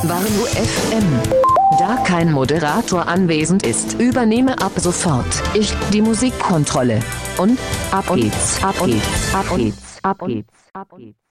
Warnu FM. Da kein Moderator anwesend ist, übernehme ab sofort ich die Musikkontrolle. Und ab geht's, ab geht's, ab geht's, ab geht's, ab geht's.